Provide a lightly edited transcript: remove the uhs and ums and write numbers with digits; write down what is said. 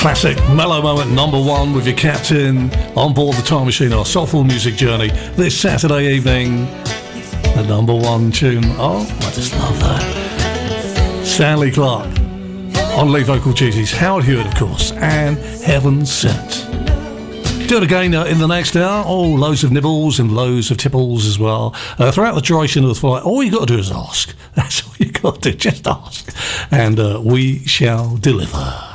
Classic mellow moment number one with your captain on board the time machine on a soulful music journey this Saturday evening. The number one tune. Oh, I just love that. Stanley Clarke on lead vocal duties. Howard Hewitt, of course, and Heaven Sent. Do it again in the next hour. Oh, loads of nibbles and loads of tipples as well. Throughout the duration of the flight, all you got to do is ask. That's all you got to do. Just ask. And we shall deliver.